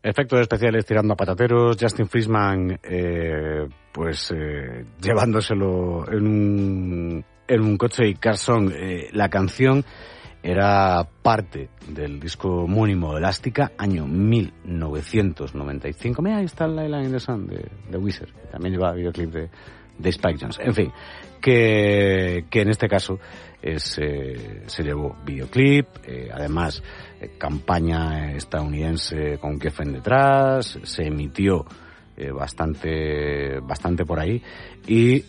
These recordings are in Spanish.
Efectos especiales tirando a patateros, Justin Friesman llevándoselo en un coche, y Carson, la canción era parte del disco homónimo Elástica, año 1995. Mira, ahí está el Island in the Sun de Weezer, que también lleva videoclip de Spike Jonze. En fin, que en este caso se llevó videoclip, además campaña estadounidense con Geffen detrás, se emitió bastante por ahí, y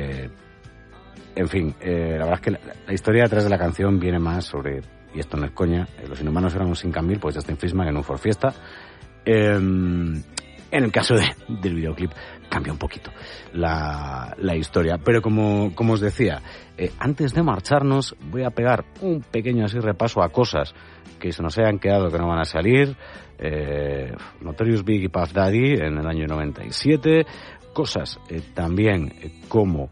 en fin, la verdad es que la historia detrás de la canción viene más sobre, y esto no es coña, los inhumanos eran un 5.000, pues Justin Friesman en un Ford Fiesta. En el caso del videoclip cambia un poquito la historia, pero como os decía, antes de marcharnos voy a pegar un pequeño así repaso a cosas que se nos hayan quedado que no van a salir. Notorious Big y Puff Daddy en el año 97, cosas también como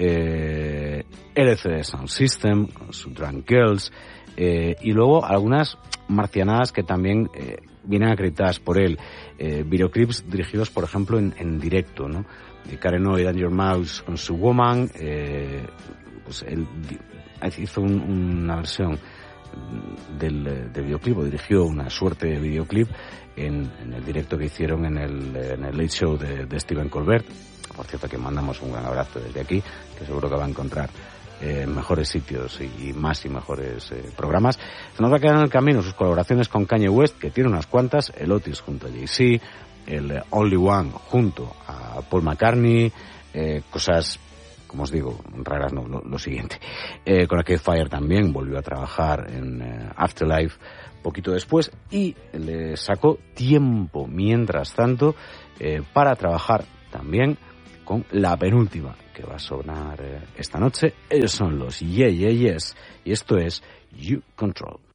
LCD Sound System con su Drunk Girls, y luego algunas marcianadas que también vienen acreditadas por él, videoclips dirigidos, por ejemplo, en directo, ¿no? Karen O y Danger Mouse con su Woman, pues él hizo una versión del videoclip, o dirigió una suerte de videoclip en el directo que hicieron en el Late Show de Stephen Colbert. Por cierto, que mandamos un gran abrazo desde aquí, que seguro que va a encontrar mejores sitios y mejores programas. Se nos va a quedar en el camino sus colaboraciones con Kanye West, que tiene unas cuantas, el Otis junto a Jay-Z, el Only One junto a Paul McCartney, cosas, como os digo, raras no, lo siguiente. Con Arcade Fire también volvió a trabajar en Afterlife poquito después, y le sacó tiempo mientras tanto para trabajar también con la penúltima que va a sonar esta noche. Ellos son los Yeah Yeah Yes, y esto es You Control.